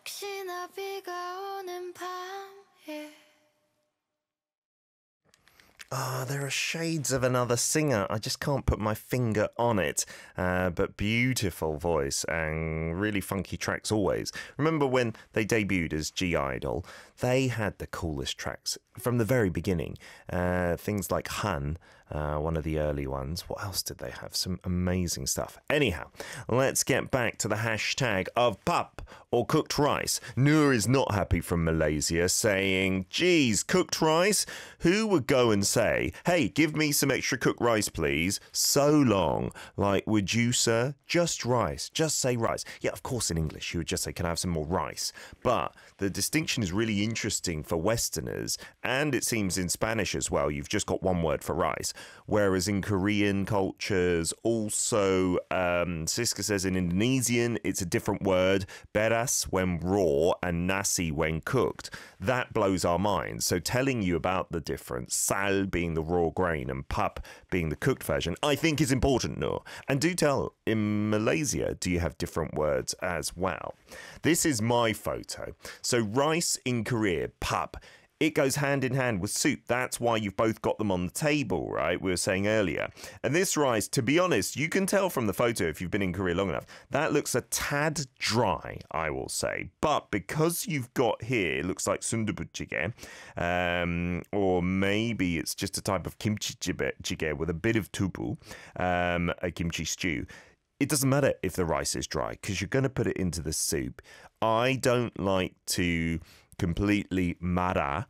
혹시나 비가 오는 밤에 There are shades of another singer. I just can't put my finger on it. But beautiful voice and really funky tracks always. Remember when they debuted as G-Idol? They had the coolest tracks from the very beginning. Things like Han, one of the early ones. What else did they have? Some amazing stuff. Anyhow, let's get back to the hashtag of pap or cooked rice. Noor is not happy from Malaysia, saying, geez, cooked rice? Who would go and say, hey, give me some extra cooked rice, please? So long. Like, would you, sir? Just rice. Just say rice. Yeah, of course, in English, you would just say, can I have some more rice? But the distinction is really interesting for Westerners, and it seems in Spanish as well. You've just got one word for rice. Whereas in Korean cultures, also, Siska says in Indonesian, it's a different word. Beras when raw and nasi when cooked. That blows our minds. So telling you about the difference, sal being the raw grain and pap being the cooked version, I think is important, Noor. And do tell, in Malaysia, do you have different words as well? This is my photo. So rice in Korea, pap, it goes hand in hand with soup. That's why you've both got them on the table, right? We were saying earlier. And this rice, to be honest, you can tell from the photo if you've been in Korea long enough, that looks a tad dry, I will say. But because you've got here, it looks like sundubu jjigae, or maybe it's just a type of kimchi jjigae with a bit of tubu, a kimchi stew. It doesn't matter if the rice is dry because you're going to put it into the soup. I don't like to completely mara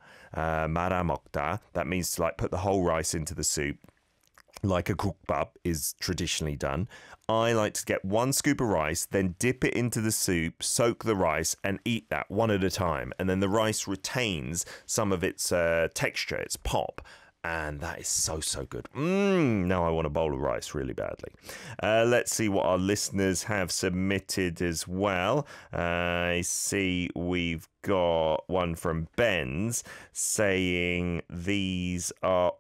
먹다. That means to like put the whole rice into the soup like a 국밥 is traditionally done. I like to get one scoop of rice, then dip it into the soup, soak the rice and eat that one at a time. And then the rice retains some of its texture, its pop. And that is so, so good. Now I want a bowl of rice really badly. Let's see what our listeners have submitted as well. I see we've got one from Ben's saying these are,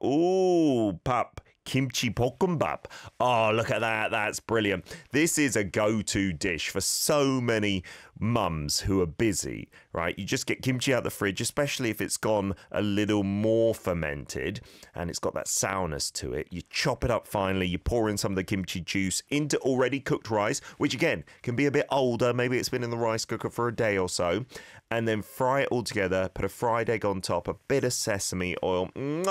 pap. Kimchi bokkeumbap. Oh, look at that. That's brilliant. This is a go-to dish for so many mums who are busy, right? You just get kimchi out the fridge, especially if it's gone a little more fermented and it's got that sourness to it. You chop it up finely. You pour in some of the kimchi juice into already cooked rice, which again can be a bit older. Maybe it's been in the rice cooker for a day or so. And then fry it all together. Put a fried egg on top, a bit of sesame oil.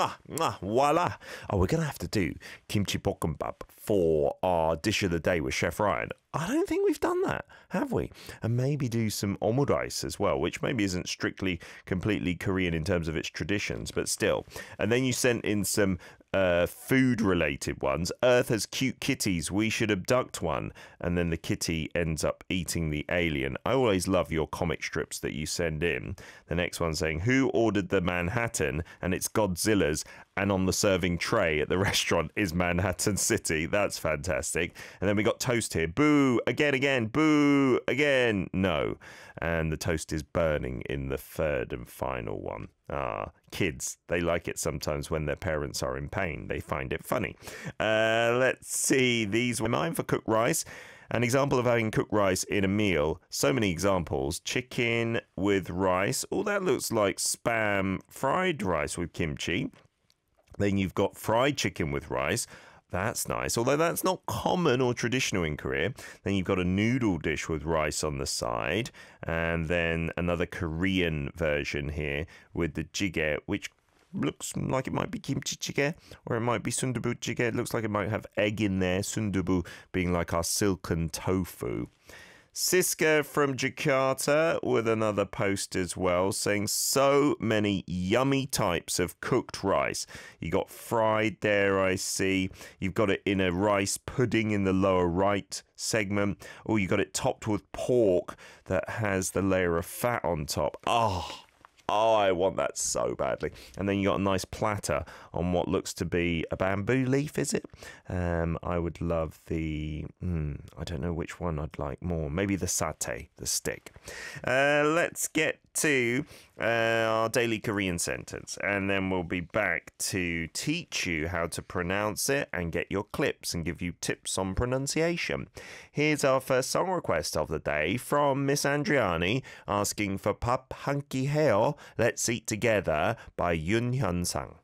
Voila. Oh, we're going to have to do kimchi bokkeumbap for our dish of the day with Chef Ryan. I don't think we've done that, have we? And maybe do some omurice as well, which maybe isn't strictly completely Korean in terms of its traditions, but still. And then you sent in some food-related ones. Earth has cute kitties. We should abduct one. And then the kitty ends up eating the alien. I always love your comic strips that you send in. The next one saying, who ordered the Manhattan? And it's Godzilla's. And on the serving tray at the restaurant is Manhattan City. That's fantastic. And then we got toast here. Boo, again, boo, again, no. And the toast is burning in the third and final one. Kids, they like it sometimes when their parents are in pain. They find it funny. Let's see. These were mine for cooked rice. An example of having cooked rice in a meal. So many examples. Chicken with rice. Oh, that looks like Spam fried rice with kimchi. Then you've got fried chicken with rice. That's nice, although that's not common or traditional in Korea. Then you've got a noodle dish with rice on the side. And then another Korean version here with the jjigae, which looks like it might be kimchi jjigae or it might be sundubu jjigae. It looks like it might have egg in there, sundubu being like our silken tofu. Siska from Jakarta with another post as well, saying so many yummy types of cooked rice. You got fried there, I see. You've got it in a rice pudding in the lower right segment. Or you got it topped with pork that has the layer of fat on top. Oh, I want that so badly. And then you got a nice platter on what looks to be a bamboo leaf, is it? I would love the, I don't know which one I'd like more. Maybe the satay, the stick. Let's get to our daily Korean sentence, and then we'll be back to teach you how to pronounce it and get your clips and give you tips on pronunciation. Here's our first song request of the day from Miss Andriani, asking for 밥 한 끼 해요, Let's Eat Together by Yoon Hyun-sang.